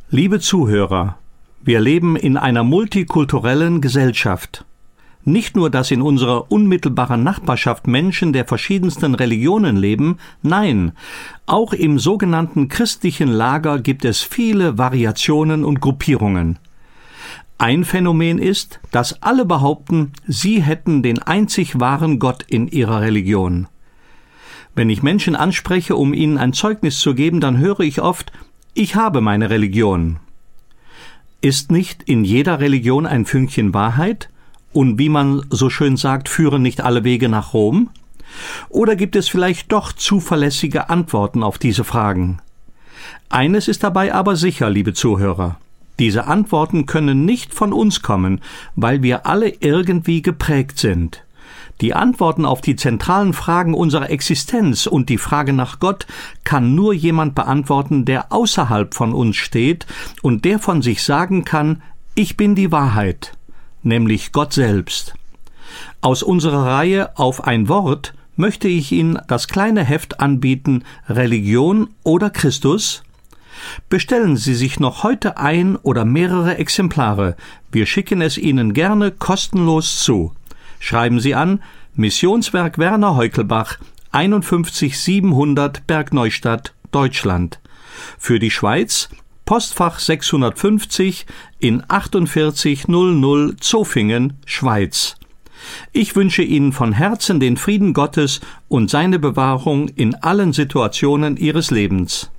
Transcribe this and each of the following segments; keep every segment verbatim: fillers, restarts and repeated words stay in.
Liebe Zuhörer, wir leben in einer multikulturellen Gesellschaft. Nicht nur, dass in unserer unmittelbaren Nachbarschaft Menschen der verschiedensten Religionen leben, nein, auch im sogenannten christlichen Lager gibt es viele Variationen und Gruppierungen. Ein Phänomen ist, dass alle behaupten, sie hätten den einzig wahren Gott in ihrer Religion. Wenn ich Menschen anspreche, um ihnen ein Zeugnis zu geben, dann höre ich oft: Ich habe meine Religion. Ist nicht in jeder Religion ein Fünkchen Wahrheit? Und wie man so schön sagt, führen nicht alle Wege nach Rom? Oder gibt es vielleicht doch zuverlässige Antworten auf diese Fragen? Eines ist dabei aber sicher, liebe Zuhörer: Diese Antworten können nicht von uns kommen, weil wir alle irgendwie geprägt sind. Die Antworten auf die zentralen Fragen unserer Existenz und die Frage nach Gott kann nur jemand beantworten, der außerhalb von uns steht und der von sich sagen kann: Ich bin die Wahrheit, nämlich Gott selbst. Aus unserer Reihe Auf ein Wort möchte ich Ihnen das kleine Heft anbieten: Religion oder Christus? Bestellen Sie sich noch heute ein oder mehrere Exemplare. Wir schicken es Ihnen gerne kostenlos zu. Schreiben Sie an: Missionswerk Werner Heukelbach, einundfünfzig siebenhundert Bergneustadt, Deutschland. Für die Schweiz Postfach sechshundertfünfzig in achtundvierzig null null Zofingen, Schweiz. Ich wünsche Ihnen von Herzen den Frieden Gottes und seine Bewahrung in allen Situationen Ihres Lebens.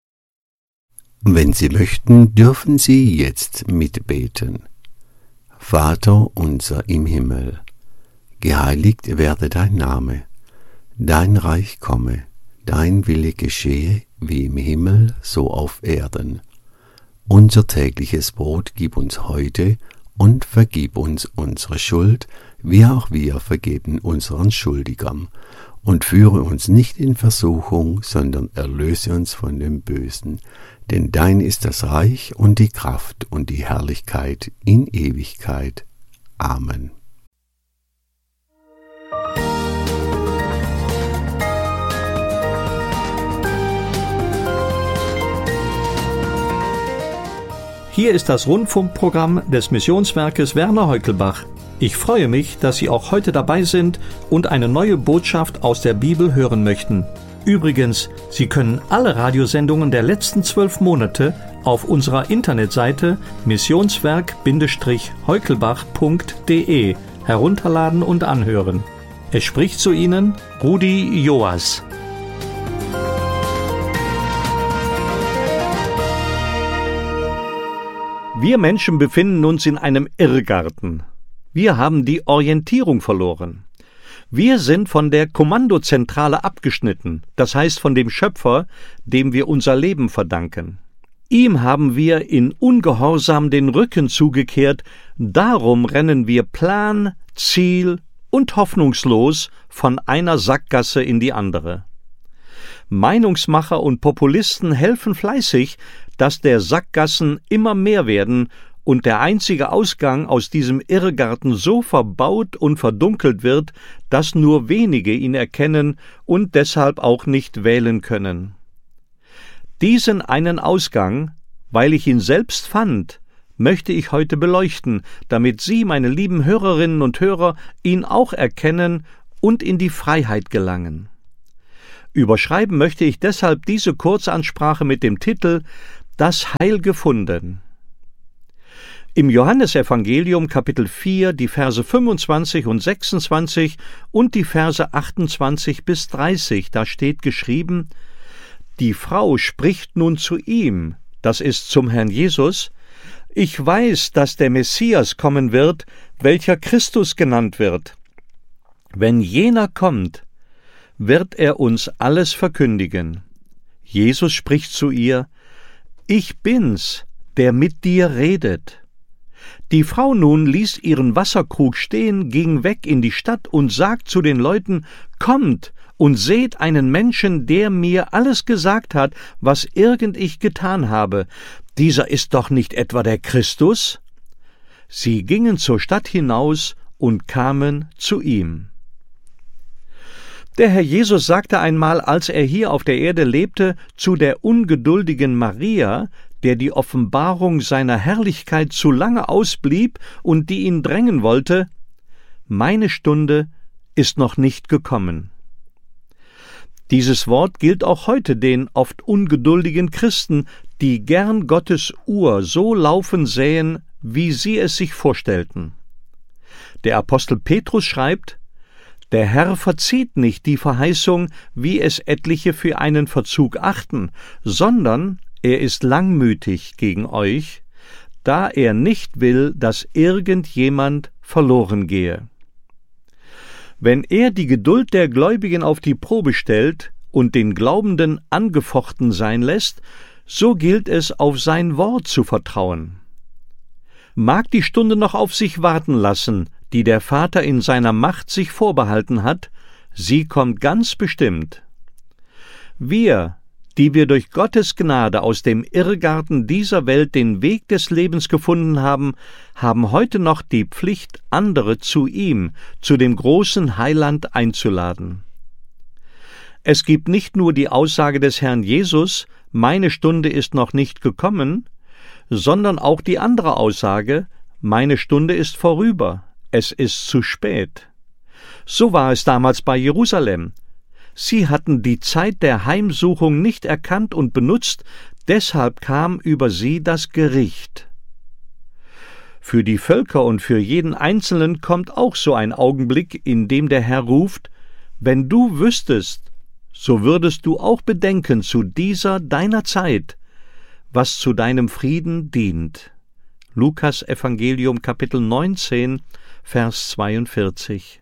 Wenn Sie möchten, dürfen Sie jetzt mitbeten. Vater unser im Himmel, geheiligt werde dein Name, dein Reich komme, dein Wille geschehe, wie im Himmel, so auf Erden. Unser tägliches Brot gib uns heute und vergib uns unsere Schuld, wie auch wir vergeben unseren Schuldigern. Und führe uns nicht in Versuchung, sondern erlöse uns von dem Bösen. Denn dein ist das Reich und die Kraft und die Herrlichkeit in Ewigkeit. Amen. Hier ist das Rundfunkprogramm des Missionswerkes Werner Heukelbach. Ich freue mich, dass Sie auch heute dabei sind und eine neue Botschaft aus der Bibel hören möchten. Übrigens, Sie können alle Radiosendungen der letzten zwölf Monate auf unserer Internetseite missionswerk Heukelbach punkt de herunterladen und anhören. Es spricht zu Ihnen Rudi Joas. Wir Menschen befinden uns in einem Irrgarten. Wir haben die Orientierung verloren. Wir sind von der Kommandozentrale abgeschnitten, das heißt von dem Schöpfer, dem wir unser Leben verdanken. Ihm haben wir in Ungehorsam den Rücken zugekehrt, darum rennen wir plan-, ziel- und hoffnungslos von einer Sackgasse in die andere. Meinungsmacher und Populisten helfen fleißig, dass der Sackgassen immer mehr werden und der einzige Ausgang aus diesem Irrgarten so verbaut und verdunkelt wird, dass nur wenige ihn erkennen und deshalb auch nicht wählen können. Diesen einen Ausgang, weil ich ihn selbst fand, möchte ich heute beleuchten, damit Sie, meine lieben Hörerinnen und Hörer, ihn auch erkennen und in die Freiheit gelangen. Überschreiben möchte ich deshalb diese Kurzansprache mit dem Titel »Das Heil gefunden«. Im Johannesevangelium Kapitel vier, die Verse fünfundzwanzig und sechsundzwanzig und die Verse achtundzwanzig bis dreißig, da steht geschrieben: Die Frau spricht nun zu ihm, das ist zum Herrn Jesus: Ich weiß, dass der Messias kommen wird, welcher Christus genannt wird. Wenn jener kommt, wird er uns alles verkündigen. Jesus spricht zu ihr: Ich bin's, der mit dir redet. Die Frau nun ließ ihren Wasserkrug stehen, ging weg in die Stadt und sagt zu den Leuten: Kommt und seht einen Menschen, der mir alles gesagt hat, was irgend ich getan habe. Dieser ist doch nicht etwa der Christus? Sie gingen zur Stadt hinaus und kamen zu ihm. Der Herr Jesus sagte einmal, als er hier auf der Erde lebte, zu der ungeduldigen Maria, der die Offenbarung seiner Herrlichkeit zu lange ausblieb und die ihn drängen wollte: Meine Stunde ist noch nicht gekommen. Dieses Wort gilt auch heute den oft ungeduldigen Christen, die gern Gottes Uhr so laufen sähen, wie sie es sich vorstellten. Der Apostel Petrus schreibt: Der Herr verzieht nicht die Verheißung, wie es etliche für einen Verzug achten, sondern er ist langmütig gegen euch, da er nicht will, dass irgendjemand verloren gehe. Wenn er die Geduld der Gläubigen auf die Probe stellt und den Glaubenden angefochten sein lässt, so gilt es, auf sein Wort zu vertrauen. Mag die Stunde noch auf sich warten lassen, die der Vater in seiner Macht sich vorbehalten hat, sie kommt ganz bestimmt. Wir, die wir durch Gottes Gnade aus dem Irrgarten dieser Welt den Weg des Lebens gefunden haben, haben heute noch die Pflicht, andere zu ihm, zu dem großen Heiland einzuladen. Es gibt nicht nur die Aussage des Herrn Jesus: Meine Stunde ist noch nicht gekommen, sondern auch die andere Aussage: Meine Stunde ist vorüber, es ist zu spät. So war es damals bei Jerusalem. Sie hatten die Zeit der Heimsuchung nicht erkannt und benutzt, deshalb kam über sie das Gericht. Für die Völker und für jeden Einzelnen kommt auch so ein Augenblick, in dem der Herr ruft: Wenn du wüsstest, so würdest du auch bedenken zu dieser deiner Zeit, was zu deinem Frieden dient. Lukas Evangelium Kapitel neunzehn, Vers zweiundvierzig.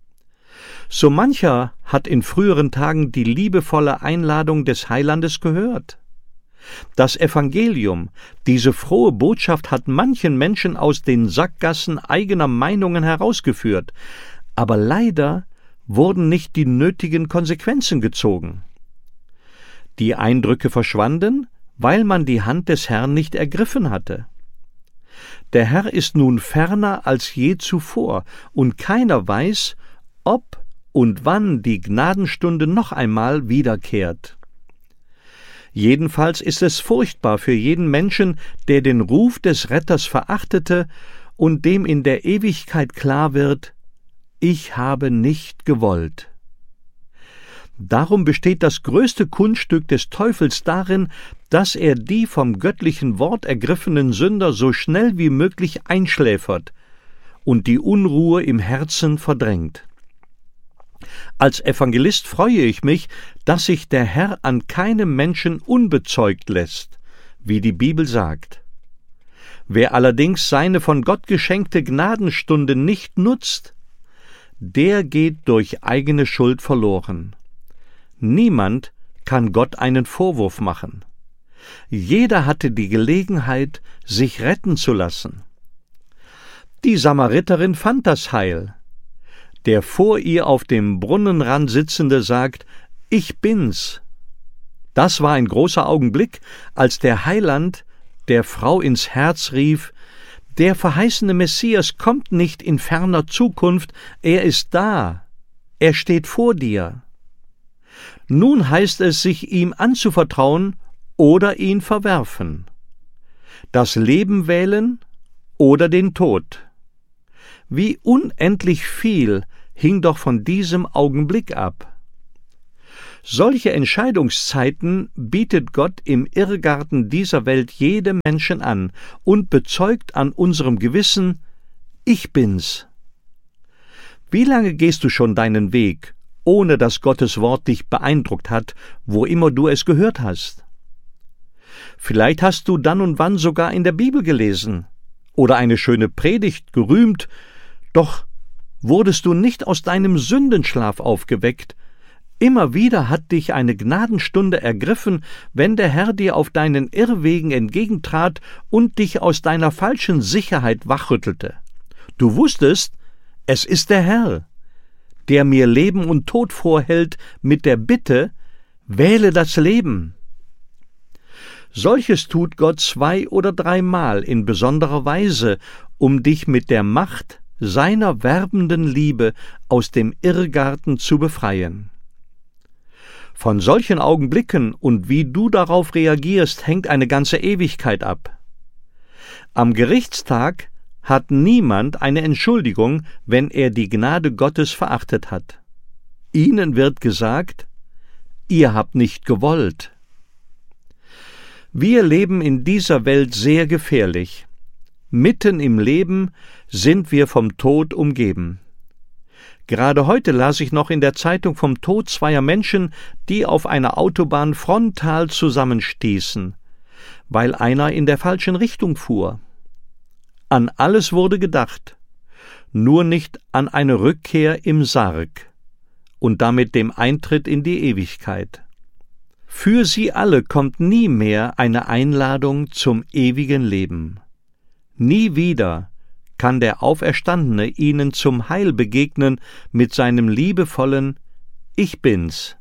So mancher hat in früheren Tagen die liebevolle Einladung des Heilandes gehört. Das Evangelium, diese frohe Botschaft, hat manchen Menschen aus den Sackgassen eigener Meinungen herausgeführt, aber leider wurden nicht die nötigen Konsequenzen gezogen. Die Eindrücke verschwanden, weil man die Hand des Herrn nicht ergriffen hatte. Der Herr ist nun ferner als je zuvor, und keiner weiß, ob und wann die Gnadenstunde noch einmal wiederkehrt. Jedenfalls ist es furchtbar für jeden Menschen, der den Ruf des Retters verachtete und dem in der Ewigkeit klar wird: Ich habe nicht gewollt. Darum besteht das größte Kunststück des Teufels darin, dass er die vom göttlichen Wort ergriffenen Sünder so schnell wie möglich einschläfert und die Unruhe im Herzen verdrängt. Als Evangelist freue ich mich, dass sich der Herr an keinem Menschen unbezeugt lässt, wie die Bibel sagt. Wer allerdings seine von Gott geschenkte Gnadenstunde nicht nutzt, der geht durch eigene Schuld verloren. Niemand kann Gott einen Vorwurf machen. Jeder hatte die Gelegenheit, sich retten zu lassen. Die Samariterin fand das Heil. Der vor ihr auf dem Brunnenrand Sitzende sagt: Ich bin's. Das war ein großer Augenblick, als der Heiland der Frau ins Herz rief: Der verheißene Messias kommt nicht in ferner Zukunft, er ist da, er steht vor dir. Nun heißt es, sich ihm anzuvertrauen oder ihn verwerfen, das Leben wählen oder den Tod. Wie unendlich viel hing doch von diesem Augenblick ab. Solche Entscheidungszeiten bietet Gott im Irrgarten dieser Welt jedem Menschen an und bezeugt an unserem Gewissen: Ich bin's. Wie lange gehst du schon deinen Weg, ohne dass Gottes Wort dich beeindruckt hat, wo immer du es gehört hast? Vielleicht hast du dann und wann sogar in der Bibel gelesen oder eine schöne Predigt gerühmt, doch wurdest du nicht aus deinem Sündenschlaf aufgeweckt. Immer wieder hat dich eine Gnadenstunde ergriffen, wenn der Herr dir auf deinen Irrwegen entgegentrat und dich aus deiner falschen Sicherheit wachrüttelte. Du wusstest, es ist der Herr, der mir Leben und Tod vorhält mit der Bitte: Wähle das Leben. Solches tut Gott zwei oder dreimal in besonderer Weise, um dich mit der Macht seiner werbenden Liebe aus dem Irrgarten zu befreien. Von solchen Augenblicken und wie du darauf reagierst, hängt eine ganze Ewigkeit ab. Am Gerichtstag hat niemand eine Entschuldigung, wenn er die Gnade Gottes verachtet hat. Ihnen wird gesagt, ihr habt nicht gewollt. Wir leben in dieser Welt sehr gefährlich. Mitten im Leben sind wir vom Tod umgeben. Gerade heute las ich noch in der Zeitung vom Tod zweier Menschen, die auf einer Autobahn frontal zusammenstießen, weil einer in der falschen Richtung fuhr. An alles wurde gedacht, nur nicht an eine Rückkehr im Sarg und damit dem Eintritt in die Ewigkeit. Für sie alle kommt nie mehr eine Einladung zum ewigen Leben. Nie wieder kann der Auferstandene ihnen zum Heil begegnen mit seinem liebevollen »Ich bin's«.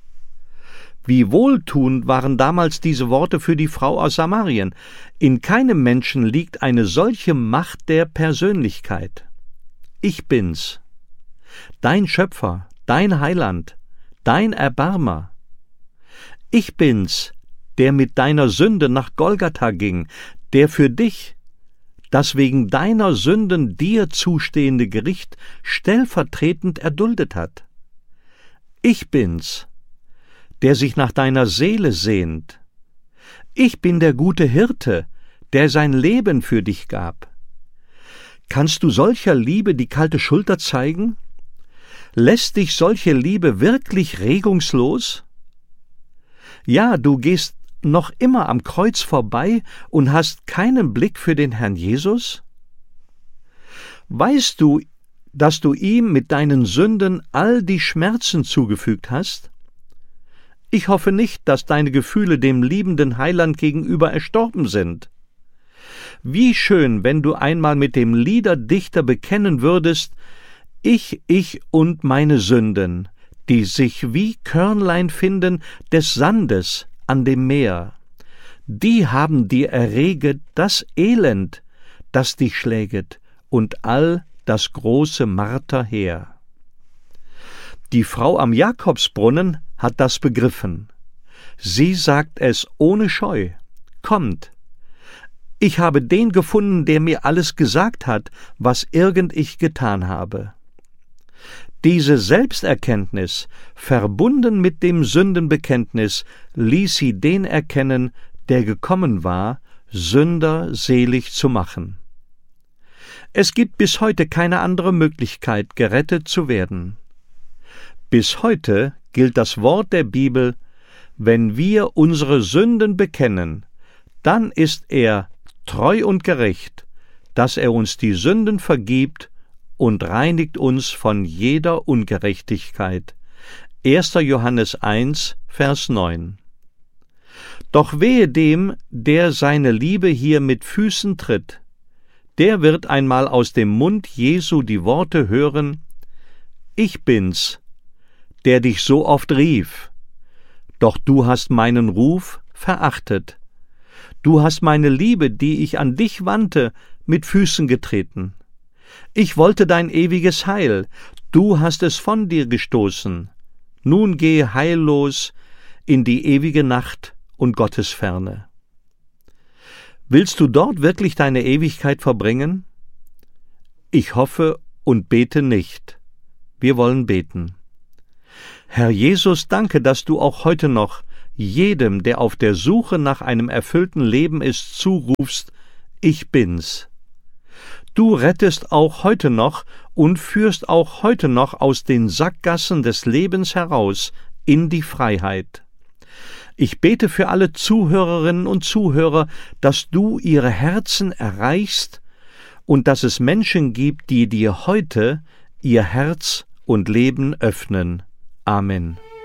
Wie wohltuend waren damals diese Worte für die Frau aus Samarien. In keinem Menschen liegt eine solche Macht der Persönlichkeit. Ich bin's. Dein Schöpfer, dein Heiland, dein Erbarmer. Ich bin's, der mit deiner Sünde nach Golgatha ging, der für dich das wegen deiner Sünden dir zustehende Gericht stellvertretend erduldet hat. Ich bin's, der sich nach deiner Seele sehnt. Ich bin der gute Hirte, der sein Leben für dich gab. Kannst du solcher Liebe die kalte Schulter zeigen? Lässt dich solche Liebe wirklich regungslos? Ja, du gehst noch immer am Kreuz vorbei und hast keinen Blick für den Herrn Jesus? Weißt du, dass du ihm mit deinen Sünden all die Schmerzen zugefügt hast? Ich hoffe nicht, dass deine Gefühle dem liebenden Heiland gegenüber erstorben sind. Wie schön, wenn du einmal mit dem Liederdichter bekennen würdest, ich, ich und meine Sünden, die sich wie Körnlein finden des Sandes an dem Meer, die haben dir erreget das Elend, das dich schläget, und all das große Marter her. Die Frau am Jakobsbrunnen hat das begriffen. Sie sagt es ohne Scheu. Kommt, ich habe den gefunden, der mir alles gesagt hat, was irgend ich getan habe. Diese Selbsterkenntnis, verbunden mit dem Sündenbekenntnis, ließ sie den erkennen, der gekommen war, Sünder selig zu machen. Es gibt bis heute keine andere Möglichkeit, gerettet zu werden. Bis heute gilt das Wort der Bibel, wenn wir unsere Sünden bekennen, dann ist er treu und gerecht, dass er uns die Sünden vergibt und reinigt uns von jeder Ungerechtigkeit. erster Johannes eins, Vers neun. Doch wehe dem, der seine Liebe hier mit Füßen tritt. Der wird einmal aus dem Mund Jesu die Worte hören, ich bin's, der dich so oft rief, doch du hast meinen Ruf verachtet. Du hast meine Liebe, die ich an dich wandte, mit Füßen getreten. Ich wollte dein ewiges Heil, du hast es von dir gestoßen. Nun gehe heillos in die ewige Nacht und Gottes Ferne. Willst du dort wirklich deine Ewigkeit verbringen? Ich hoffe und bete nicht. Wir wollen beten. Herr Jesus, danke, dass du auch heute noch jedem, der auf der Suche nach einem erfüllten Leben ist, zurufst, ich bin's. Du rettest auch heute noch und führst auch heute noch aus den Sackgassen des Lebens heraus in die Freiheit. Ich bete für alle Zuhörerinnen und Zuhörer, dass du ihre Herzen erreichst und dass es Menschen gibt, die dir heute ihr Herz und Leben öffnen. Amen.